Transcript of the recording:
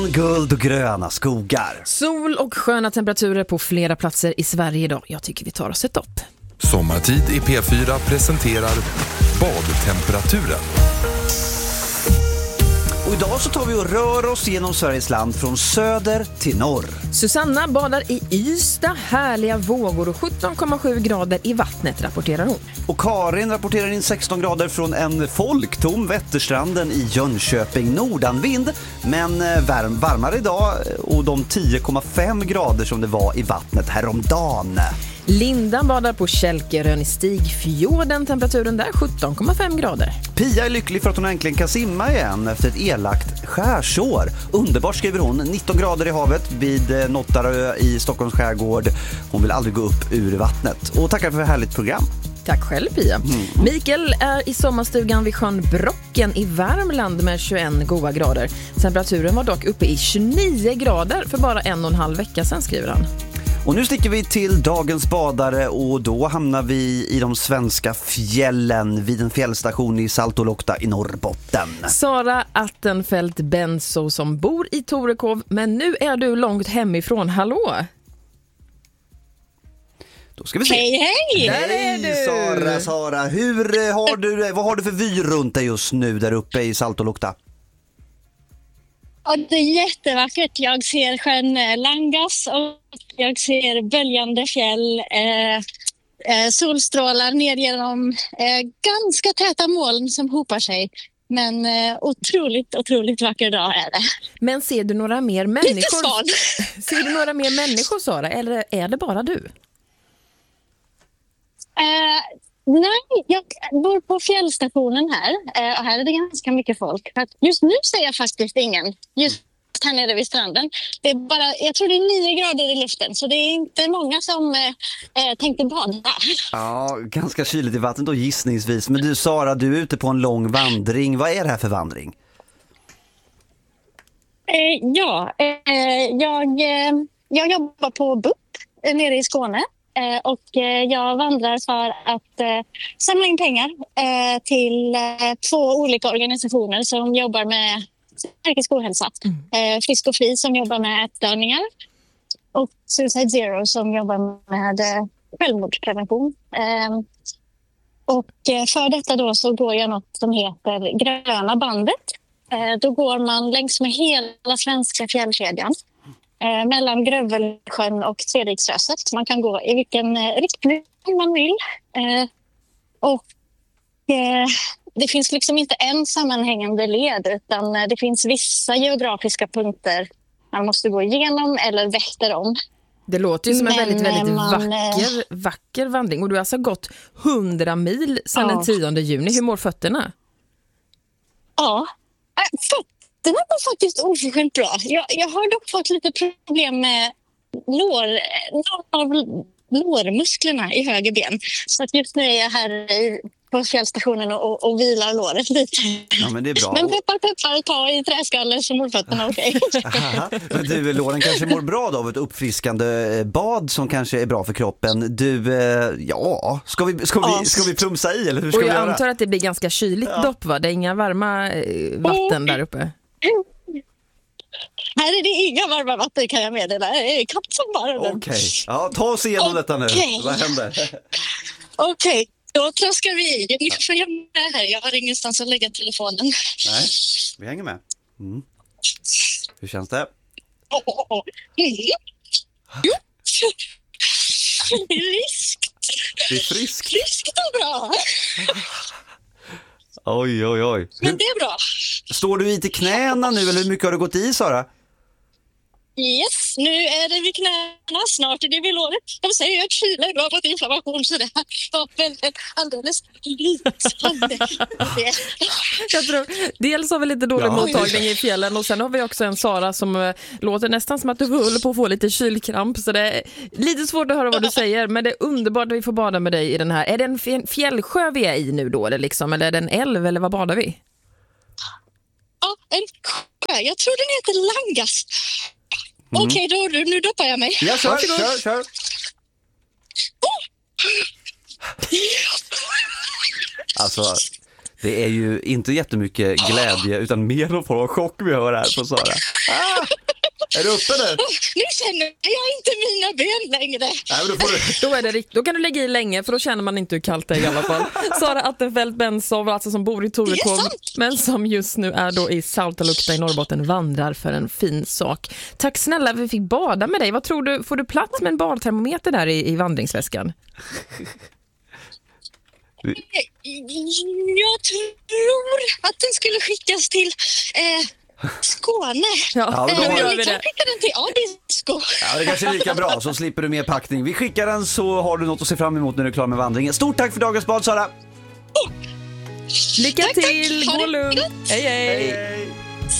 Guld och gröna skogar. Sol och sköna temperaturer på flera platser i Sverige idag. Jag tycker vi tar oss ett dopp. Sommartid i P4 presenterar badtemperaturen. Och idag så tar vi och rör oss genom Sveriges land från söder till norr. Susanna badar i Ystad, härliga vågor och 17,7 grader i vattnet, rapporterar hon. Och Karin rapporterar in 16 grader från en folktom Vätterstranden i Jönköping. Nordanvind, men varmare idag, och de 10,5 grader som det var i vattnet häromdagen. Linda badar på Kälkerön i Stigfjorden, temperaturen där 17,5 grader. Pia är lycklig för att hon äntligen kan simma igen efter ett elakt skärsår. Underbart, skriver hon. 19 grader i havet vid Nottarö i Stockholms skärgård. Hon vill aldrig gå upp ur vattnet. Och tackar för ett härligt program. Tack själv, Pia. Mikael är i sommarstugan vid sjön Brocken i Värmland med 21 goda grader. Temperaturen var dock uppe i 29 grader för bara 1,5 vecka sedan, skriver han. Och nu sticker vi till dagens badare, och då hamnar vi i de svenska fjällen vid en fjällstation i Saltolokta i Norrbotten. Sara Attenfelt Benso som bor i Torekov, men nu är du långt hemifrån. Hallå! Då ska vi se. Hej! Där är du! Sara. Vad har du för vy runt dig just nu där uppe i Saltolokta? Ja, det är jättevackert. Jag ser sjön Langas och jag ser böljande fjäll, solstrålar ner genom ganska täta moln som hopar sig. Men otroligt vacker dag är det. Men ser du några mer människor? Ser du några mer människor, Sara, eller är det bara du? Nej, jag bor på fjällstationen här och här är det ganska mycket folk. Just nu ser jag faktiskt ingen, just här nere vid stranden. Det är bara, jag tror det är 9 grader i luften, så det är inte många som tänkte bada. Ja, ganska kyligt i vattnet då gissningsvis. Men du, Sara, du är ute på en lång vandring. Vad är det här för vandring? Jag jobbar på BUP nere i Skåne. Och jag vandrar för att samla in pengar till 2 olika organisationer som jobbar med psykisk ohälsa. Frisk och Fri som jobbar med ätstörningar och Suicide Zero som jobbar med självmordsprevention. Och för detta då så går jag något som heter Gröna bandet. Då går man längs med hela svenska fjällkedjan. Mellan Grövelsjön och Treriksröset. Man kan gå i vilken riktning man vill. Det finns liksom inte en sammanhängande led, utan det finns vissa geografiska punkter man måste gå igenom eller väkter om. Det låter ju som en väldigt vacker vandring. Och du har alltså gått 100 mil sedan den 10 juni. Hur mår fötterna? Ja, fötterna var faktiskt oförskämt bra. Jag har dock fått lite problem med lårmusklerna i höger ben. Så att just nu är jag här på fjällstationen och vilar låret lite. Ja, men det är bra. Men peppar, ta i träskallen så mår fötterna okej. Men du, låren kanske mår bra då av ett uppfriskande bad som kanske är bra för kroppen. Du, ska vi plumsa i eller hur ska och vi göra? Jag antar att det blir ganska kyligt dopp, va? Det är inga varma vatten där uppe. Här är det inga varma vatten, kan jag meddela. Det är kallt som bara. Okej. Ja, ta oss igenom detta nu. Vad händer? Okej. Då tröskar vi i. Ni får följa med här. Jag har ingenstans att lägga telefonen. Nej, vi hänger med. Hur känns det? Jo. Friskt. Det är friskt. Friskt och bra. Oj. Men det är bra. Står du i till knäna nu eller hur mycket har du gått i, Sara? Yes, nu är det vid knäna, snart är det vid låret. De säger att kyla är bra på inflammation, så det här var väldigt alldeles lysande. Jag tror, dels har vi lite dålig mottagning i fjällen och sen har vi också en Sara som låter nästan som att du håller på att få lite kylkramp, så det är lite svårt att höra vad du säger, men det är underbart att vi får bada med dig i den här. Är det en fjällsjö vi är i nu då, eller är det en älv, eller vad badar vi? Ja, en sjö. Jag tror den heter Langas. Okej, nu doppar jag mig. Ja, kör. Alltså, Det är ju inte jättemycket glädje utan mer någon form av chock vi hör här på Sara. Är du uppe nu? Nu känner jag inte mina ben längre. Nej, Då kan du lägga i länge, för då känner man inte hur kallt det är i alla fall. Sara Attenfeldt Bensow, alltså som bor i Torekov, men som just nu är då i Saltalukta i Norrbotten, vandrar för en fin sak. Tack snälla, vi fick bada med dig. Vad tror du, får du plats med en badtermometer där i vandringsväskan? Jag tror att den skulle skickas till Skåne. Ja, då gör vi det. Skicka den till Abisko. Ja, det kanske är lika bra, så slipper du mer packning. Vi skickar den så har du något att se fram emot när du är klar med vandringen. Stort tack för dagens bad, Sara! Lycka till, tack. gå lugnt. Hej, hej! Hej.